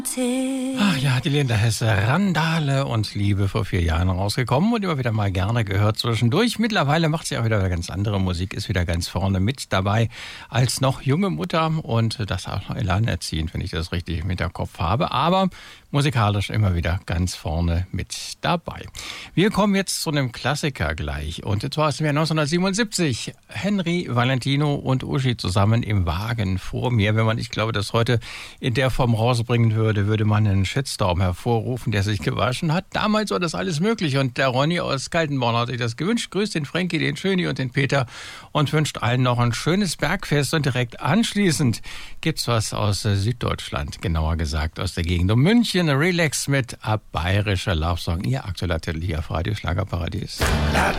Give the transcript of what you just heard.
Ach ja, die Linda Hesse, Randale und Liebe, vor 4 Jahren rausgekommen und immer wieder mal gerne gehört zwischendurch. Mittlerweile macht sie auch wieder ganz andere Musik, ist wieder ganz vorne mit dabei als noch junge Mutter und das auch noch alleinerziehend, wenn ich das richtig im Hinterkopf habe. Aber musikalisch immer wieder ganz vorne mit dabei. Wir kommen jetzt zu einem Klassiker gleich und zwar ist im Jahr 1977 Henry, Valentino und Uschi zusammen im Wagen vor mir. Wenn man, ich glaube, das heute in der Form rausbringen würde man einen Shitstorm hervorrufen, der sich gewaschen hat. Damals war das alles möglich und der Ronny aus Kaltenborn hat sich das gewünscht. Grüßt den Frankie, den Schöni und den Peter und wünscht allen noch ein schönes Bergfest und direkt anschließend gibt's was aus Süddeutschland, genauer gesagt aus der Gegend um München. Relax mit A Bayerischer Love Song, ihr aktueller Titel hier auf Radio Schlagerparadies. La